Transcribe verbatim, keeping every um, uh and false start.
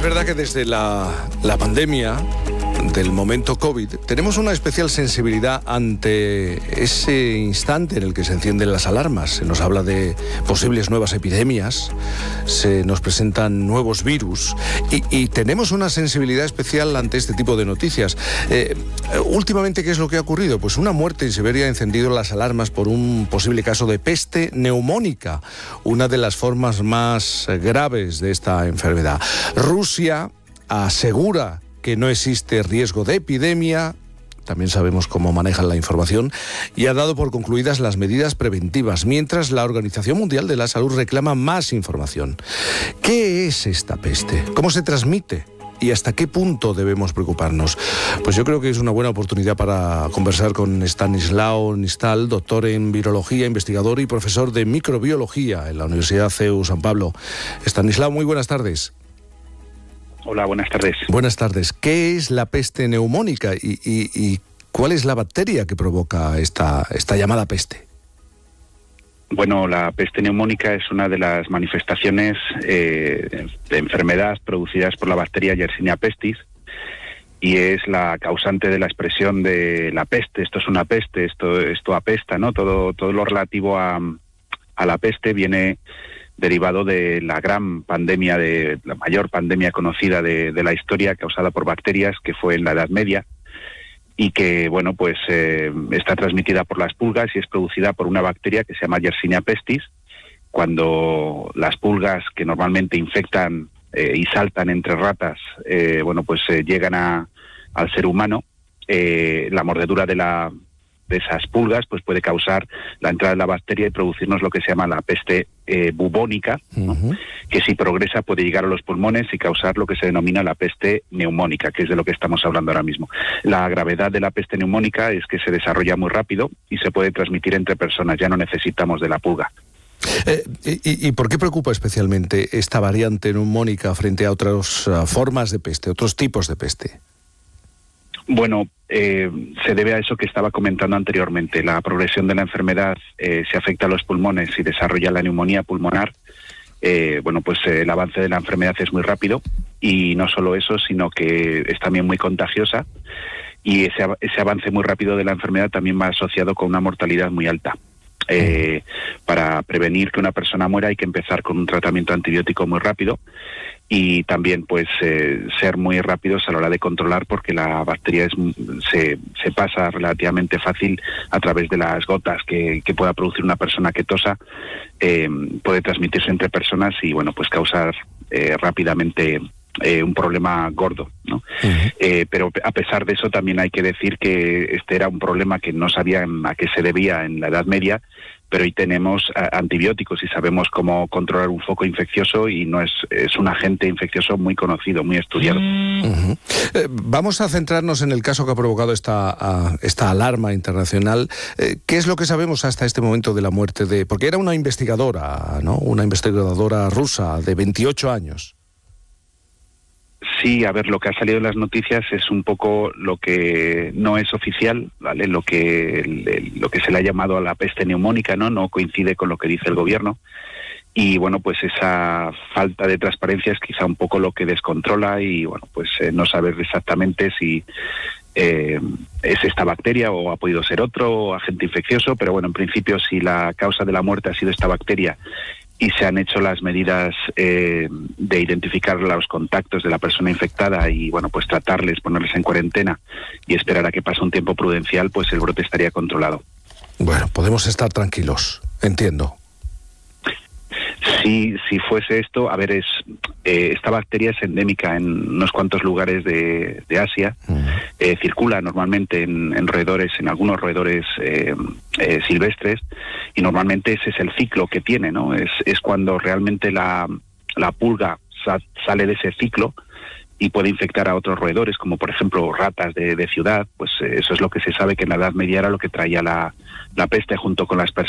verdad que desde la, la pandemia del momento COVID tenemos una especial sensibilidad ante ese instante en el que se encienden las alarmas. Se nos habla de posibles nuevas epidemias, se nos presentan nuevos virus y, y tenemos una sensibilidad especial ante este tipo de noticias. Eh, últimamente, ¿qué es lo que ha ocurrido? Pues una muerte en Siberia ha encendido las alarmas por un posible caso de peste neumónica, una de las formas más graves de esta enfermedad. Rusia asegura que no existe riesgo de epidemia, también sabemos cómo manejan la información, y ha dado por concluidas las medidas preventivas, mientras la Organización Mundial de la Salud reclama más información. ¿Qué es esta peste? ¿Cómo se transmite? ¿Y hasta qué punto debemos preocuparnos? Pues yo creo que es una buena oportunidad para conversar con Stanislao Nistal, doctor en virología, investigador y profesor de microbiología en la Universidad C E U San Pablo. Stanislao, muy buenas tardes. Hola, buenas tardes. Buenas tardes. ¿Qué es la peste neumónica y, y, y cuál es la bacteria que provoca esta, esta llamada peste? Bueno, la peste neumónica es una de las manifestaciones eh, de enfermedad producidas por la bacteria Yersinia pestis y es la causante de la expresión de la peste. Esto es una peste, esto, esto apesta, ¿no? Todo, todo lo relativo a, a la peste viene derivado de la gran pandemia, de la mayor pandemia conocida de, de la historia causada por bacterias, que fue en la Edad Media, y que, bueno, pues eh, está transmitida por las pulgas y es producida por una bacteria que se llama Yersinia pestis. Cuando las pulgas, que normalmente infectan eh, y saltan entre ratas, eh, bueno, pues eh, llegan a, al ser humano, eh, la mordedura de la de esas pulgas pues puede causar la entrada de la bacteria y producirnos lo que se llama la peste eh, bubónica, ¿no? Uh-huh. Que si progresa puede llegar a los pulmones y causar lo que se denomina la peste neumónica, que es de lo que estamos hablando ahora mismo. La gravedad de la peste neumónica es que se desarrolla muy rápido y se puede transmitir entre personas, ya no necesitamos de la pulga. Eh, y, ¿Y por qué preocupa especialmente esta variante neumónica frente a otras uh, formas de peste, otros tipos de peste? Bueno, eh, se debe a eso que estaba comentando anteriormente. La progresión de la enfermedad eh, se afecta a los pulmones y desarrolla la neumonía pulmonar. Eh, bueno, pues eh, el avance de la enfermedad es muy rápido y no solo eso, sino que es también muy contagiosa y ese, ese avance muy rápido de la enfermedad también va asociado con una mortalidad muy alta. Eh, para prevenir que una persona muera hay que empezar con un tratamiento antibiótico muy rápido y también pues eh, ser muy rápidos a la hora de controlar, porque la bacteria es, se, se pasa relativamente fácil a través de las gotas que, que pueda producir una persona que tosa, eh, puede transmitirse entre personas y bueno pues causar eh, rápidamente Eh, un problema gordo, ¿no? Uh-huh. Eh, pero a pesar de eso también hay que decir que este era un problema que no sabían a qué se debía en la Edad Media, pero hoy tenemos a, antibióticos y sabemos cómo controlar un foco infeccioso y no es, es un agente infeccioso muy conocido, muy estudiado. Uh-huh. Eh, vamos a centrarnos en el caso que ha provocado esta, uh, esta alarma internacional. Eh, ¿Qué es lo que sabemos hasta este momento de la muerte de...? Porque era una investigadora, ¿no? Una investigadora rusa de veintiocho años. Sí, a ver, lo que ha salido en las noticias es un poco lo que no es oficial, ¿vale? Lo que lo que se le ha llamado a la peste neumónica, ¿no? No coincide con lo que dice el gobierno. Y bueno, pues esa falta de transparencia es quizá un poco lo que descontrola y bueno, pues eh, no saber exactamente si eh, es esta bacteria o ha podido ser otro agente infeccioso, pero bueno, en principio si la causa de la muerte ha sido esta bacteria y se han hecho las medidas eh, de identificar los contactos de la persona infectada y bueno pues tratarles, ponerles en cuarentena y esperar a que pase un tiempo prudencial, pues el brote estaría controlado. Bueno, podemos estar tranquilos, entiendo. Si, si fuese esto, a ver, es eh, esta bacteria es endémica en unos cuantos lugares de, de Asia, uh-huh. eh, circula normalmente en, en roedores, en algunos roedores eh, eh, silvestres, y normalmente ese es el ciclo que tiene, ¿no? Es, es cuando realmente la, la pulga sa- sale de ese ciclo y puede infectar a otros roedores, como por ejemplo ratas de, de ciudad. Pues eh, eso es lo que se sabe que en la Edad Media era lo que traía la, la peste junto con las personas.